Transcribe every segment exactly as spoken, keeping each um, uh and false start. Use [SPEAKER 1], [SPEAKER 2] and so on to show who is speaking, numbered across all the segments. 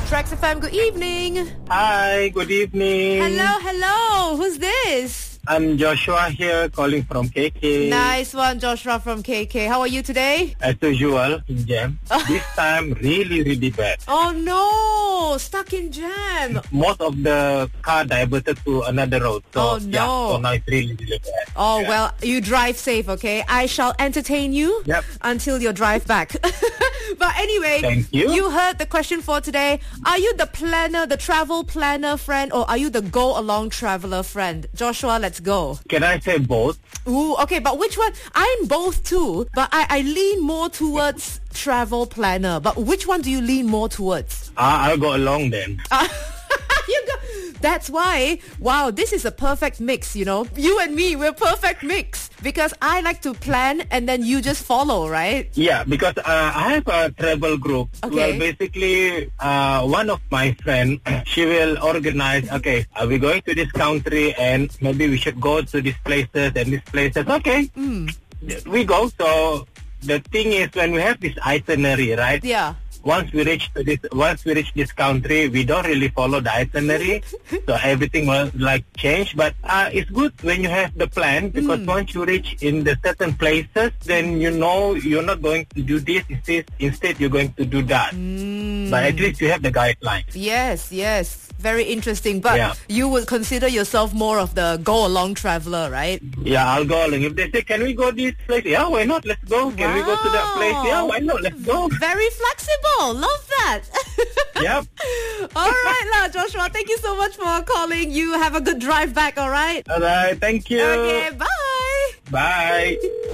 [SPEAKER 1] Trax F M, good evening.
[SPEAKER 2] Hi, good evening.
[SPEAKER 1] Hello, hello. Who's this?
[SPEAKER 2] I'm Joshua here calling from K K.
[SPEAKER 1] Nice one, Joshua from K K. How are you today?
[SPEAKER 2] As usual, in jam. This time, really, really bad.
[SPEAKER 1] Oh no, stuck in jam.
[SPEAKER 2] Most of the car diverted to another road. So,
[SPEAKER 1] Oh, no.
[SPEAKER 2] yeah, so now it's really, really bad.
[SPEAKER 1] Oh,
[SPEAKER 2] Yeah.
[SPEAKER 1] well, you drive safe, okay? I shall entertain you
[SPEAKER 2] Yep.
[SPEAKER 1] until your drive back. But anyway,
[SPEAKER 2] Thank you.
[SPEAKER 1] you heard the question for today. Are you the planner, the travel planner friend, or are you the go-along traveler friend? Joshua, let's go.
[SPEAKER 2] Can I say both?
[SPEAKER 1] Ooh, okay, but which one? I'm both too, but I, I lean more towards travel planner. But which one do you lean more towards?
[SPEAKER 2] Uh, I'll go along then.
[SPEAKER 1] You go. That's why, wow, this is a perfect mix, you know. You and me, we're perfect mix. Because I like to plan and then you just follow, right?
[SPEAKER 2] Yeah, because uh, I have a travel group.
[SPEAKER 1] Okay.
[SPEAKER 2] Well, basically, uh, one of my friends, she will organize, okay, are we going to this country and maybe we should go to these places and these places. Okay,
[SPEAKER 1] Mm.
[SPEAKER 2] we go. So the thing is, when we have this itinerary, right?
[SPEAKER 1] Yeah.
[SPEAKER 2] Once we reach to this, once we reach this country, we don't really follow the itinerary, so everything will like change. But uh, it's good when you have the plan because
[SPEAKER 1] Mm.
[SPEAKER 2] once you reach in the certain places, then you know you're not going to do this. Instead, instead you're going to do that.
[SPEAKER 1] Mm.
[SPEAKER 2] But at least you have the guidelines.
[SPEAKER 1] Yes, yes. Very interesting. But
[SPEAKER 2] Yeah.
[SPEAKER 1] you would consider yourself more of the go-along traveler, right?
[SPEAKER 2] Yeah, I'll go along. If they say, "Can we go this place?" Yeah, why not? Let's go. Can we go to that place? Yeah, why not? Let's go.
[SPEAKER 1] Very flexible. Love that.
[SPEAKER 2] Yep.
[SPEAKER 1] All right, lah, Joshua. Thank you so much for calling. You have a good drive back, all right?
[SPEAKER 2] All right. Thank you.
[SPEAKER 1] Okay, bye.
[SPEAKER 2] Bye.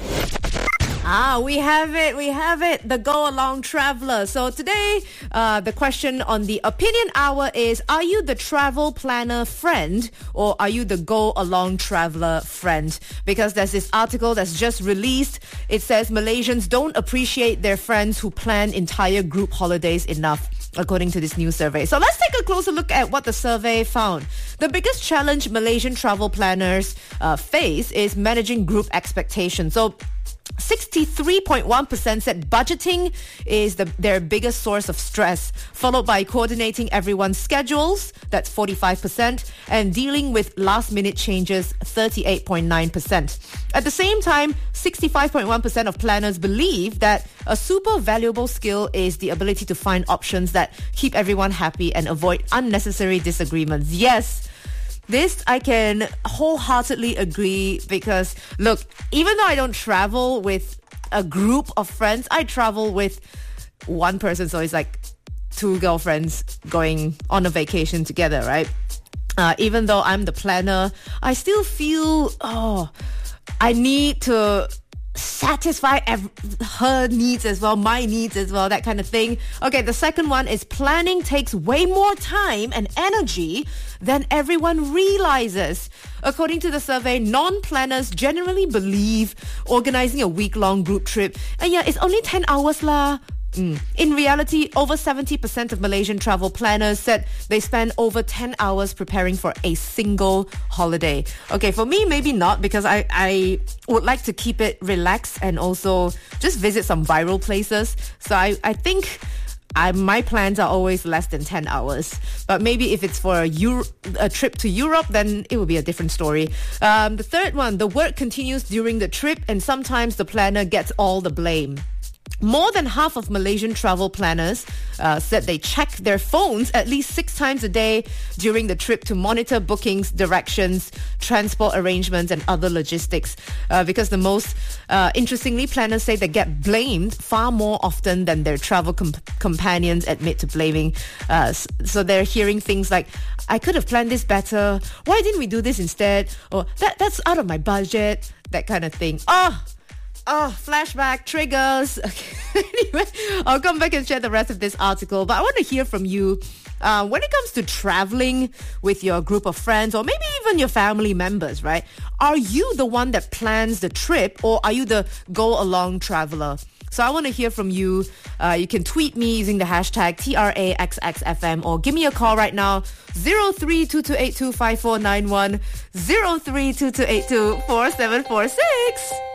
[SPEAKER 1] Ah, we have it, we have it, the go-along traveler. So today, uh, the question on the Opinion Hour is, are you the travel planner friend or are you the go-along traveler friend? Because there's this article that's just released. It says Malaysians don't appreciate their friends who plan entire group holidays enough, according to this new survey. So let's take a closer look at what the survey found. The biggest challenge Malaysian travel planners uh, face is managing group expectations. So sixty-three point one percent said budgeting is the, their biggest source of stress, followed by coordinating everyone's schedules, that's forty-five percent, and dealing with last-minute changes, thirty-eight point nine percent. At the same time, sixty-five point one percent of planners believe that a super valuable skill is the ability to find options that keep everyone happy and avoid unnecessary disagreements. Yes, this I can wholeheartedly agree because, look, even though I don't travel with a group of friends, I travel with one person. So it's like two girlfriends going on a vacation together, right? Uh, even though I'm the planner, I still feel, oh, I need to satisfy ev- her needs as well, my needs as well, that kind of thing. Okay, the second one is planning takes way more time and energy than everyone realizes. According to the survey, non-planners generally believe organizing a week-long group trip, and yeah, it's only ten hours lah. Mm. In reality, over seventy percent of Malaysian travel planners said they spend over ten hours preparing for a single holiday. Okay, for me, maybe not, because I, I would like to keep it relaxed and also just visit some viral places. So I, I think I, my plans are always less than ten hours. But maybe if it's for a, Euro, a trip to Europe, then it will be a different story. Um, the third one, the work continues during the trip and sometimes the planner gets all the blame. More than half of Malaysian travel planners uh, said they check their phones at least six times a day during the trip to monitor bookings, directions, transport arrangements, and other logistics. Uh, because the most uh, interestingly, planners say they get blamed far more often than their travel com- companions admit to blaming. Uh, so they're hearing things like, I could have planned this better. Why didn't we do this instead? Or that that's out of my budget. That kind of thing. Oh, Oh, flashback, triggers. Okay. Anyway, I'll come back and share the rest of this article. But I want to hear from you. Uh, when it comes to traveling with your group of friends or maybe even your family members, right? Are you the one that plans the trip or are you the go-along traveler? So I want to hear from you. Uh, you can tweet me using the hashtag T R A X X F M or give me a call right now. zero three two two eight two five four nine one, zero three two two eight two four seven four six.